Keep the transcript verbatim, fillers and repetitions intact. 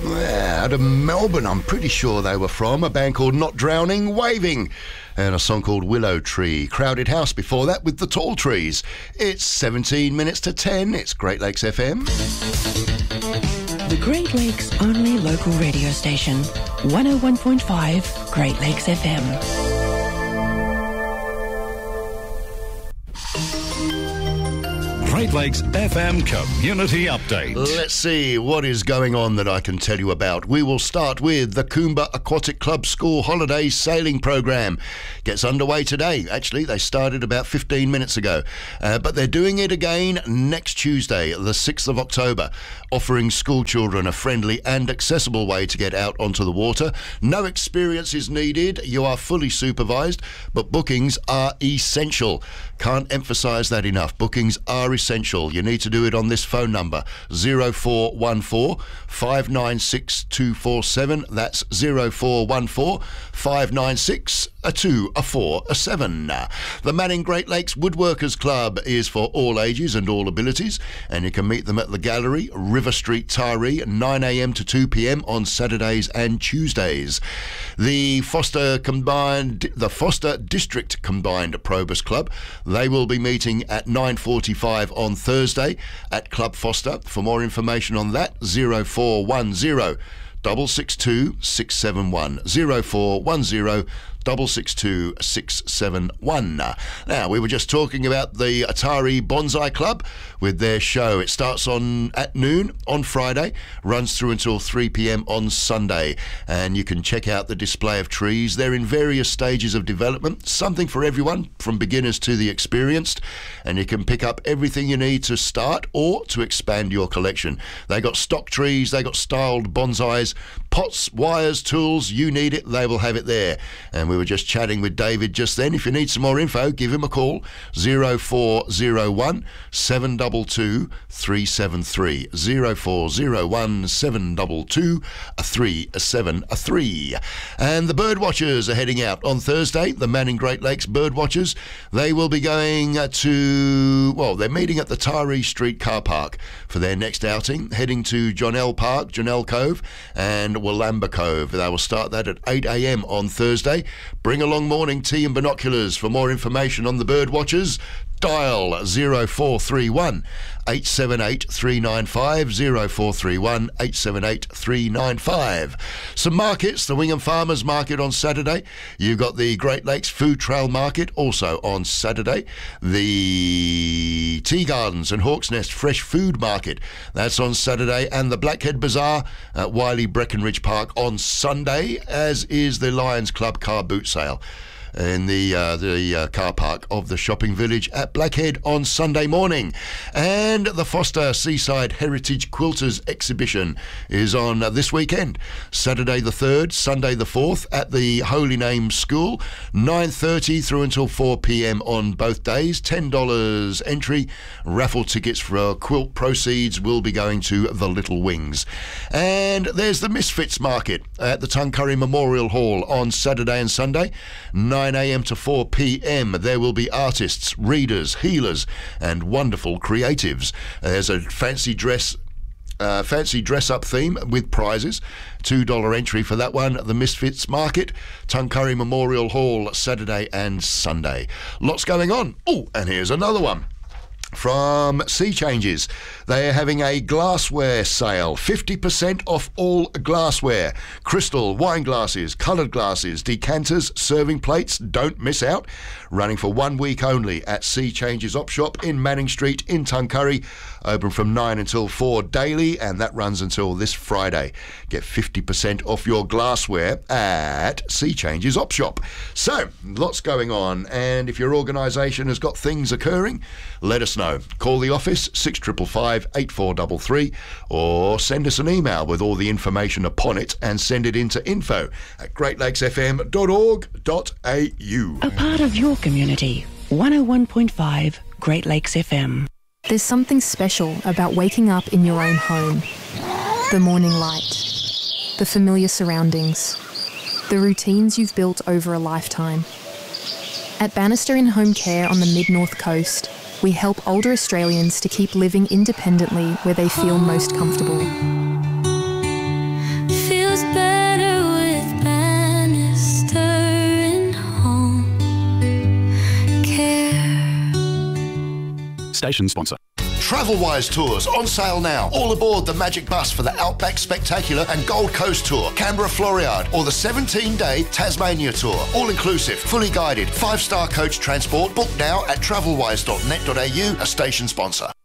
Yeah, out of Melbourne, I'm pretty sure they were from. A band called Not Drowning, Waving. And a song called Willow Tree. Crowded House before that with The Tall Trees. It's seventeen minutes to ten. It's Great Lakes F M. The Great Lakes only local radio station. one oh one point five Great Lakes F M. Great Lakes F M Community Update. Let's see what is going on that I can tell you about. We will start with the Coomba Aquatic Club School Holidays Sailing Program. Gets underway today. Actually, they started about fifteen minutes ago. Uh, but they're doing it again next Tuesday, the sixth of October, offering school children a friendly and accessible way to get out onto the water. No experience is needed. You are fully supervised, but bookings are essential. Can't emphasise that enough. Bookings are essential. You need to do it on this phone number, zero four one four, five nine six, two four seven. That's zero four one four, five nine six, a two, a four, a seven. The Manning Great Lakes Woodworkers Club is for all ages and all abilities, and you can meet them at the Gallery, River Street, Taree, nine a m to two p m on Saturdays and Tuesdays. The Foster Combined, the Foster District Combined Probus Club, they will be meeting at nine forty-five on Thursday at Club Foster. For more information on that, zero four one zero, six six two, six seven one, zero four one zero, six six two, six seven one. Now, we were just talking about the Atari Bonsai Club with their show. It starts on at noon on Friday, runs through until three p m on Sunday, and you can check out the display of trees. They're in various stages of development, something for everyone, from beginners to the experienced, and you can pick up everything you need to start or to expand your collection. They got stock trees, they got styled bonsais, pots, wires, tools, you need it, they will have it there. And we We were just chatting with David just then. If you need some more info, give him a call, zero four zero one, seven two two, three seven three, zero four zero one, seven two two, three seven three. And the Birdwatchers are heading out on Thursday, the Manning Great Lakes Birdwatchers. They will be going to, well, they're meeting at the Taree Street car park for their next outing, heading to Jonell Park, Jonell Cove, and Wollamba Cove. They will start that at eight a m on Thursday. Bring along morning tea and binoculars. For more information on the Birdwatchers, dial zero four three one, eight seven eight, three nine five, zero four three one, eight seven eight, three nine five. Some markets, the Wingham Farmers Market on Saturday. You've got the Great Lakes Food Trail Market also on Saturday. The Tea Gardens and Hawks Nest Fresh Food Market, that's on Saturday. And the Blackhead Bazaar at Wiley Breckenridge Park on Sunday, as is the Lions Club Car Boot Sale in the uh, the uh, car park of the shopping village at Blackhead on Sunday morning. And the Foster Seaside Heritage Quilters exhibition is on uh, this weekend, Saturday the third, Sunday the fourth at the Holy Name School, nine thirty through until four p m on both days. ten dollars entry. Raffle tickets for quilt proceeds will be going to the Little Wings. And there's the Misfits Market at the Tuncurry Memorial Hall on Saturday and Sunday, nine a m to four p m. There will be artists, readers, healers, and wonderful creatives. There's a fancy dress Uh, fancy dress-up theme with prizes. two dollars entry for that one. The Misfits Market, Tuncurry Memorial Hall, Saturday and Sunday. Lots going on. Oh, and here's another one from Sea Changes. They are having a glassware sale, fifty percent off all glassware, crystal, wine glasses, coloured glasses, decanters, serving plates. Don't miss out. Running for one week only at Sea Changes Op Shop in Manning Street in Tuncurry. Open from nine until four daily, and that runs until this Friday. Get fifty percent off your glassware at Sea Changes Op Shop. So, lots going on, and if your organisation has got things occurring, let us know. Call the office, six five five, eight four three three, or send us an email with all the information upon it and send it into info at great lakes f m dot org dot a u. A part of your community, one oh one point five Great Lakes F M. There's something special about waking up in your own home. The morning light, the familiar surroundings, the routines you've built over a lifetime. At Bannister In Home Care on the Mid-North Coast, we help older Australians to keep living independently where they feel most comfortable. station sponsor. Travelwise Tours on sale now. All aboard the Magic Bus for the Outback Spectacular and Gold Coast Tour, Canberra Floriade, or the seventeen-day Tasmania Tour. All inclusive, fully guided, five-star coach transport. Book now at travelwise dot net dot a u, a station sponsor.